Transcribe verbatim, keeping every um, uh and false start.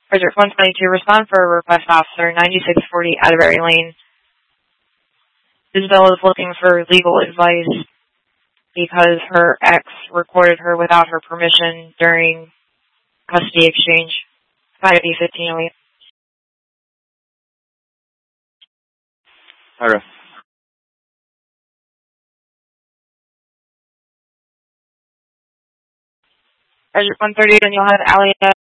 Project one twenty-two, respond for a request officer, ninety-six forty Atterbury Lane. Isabel is looking for legal advice because her ex recorded her without her permission during custody exchange. five B fifteen oh eight. Ira. Project one thirty, and you'll have Allie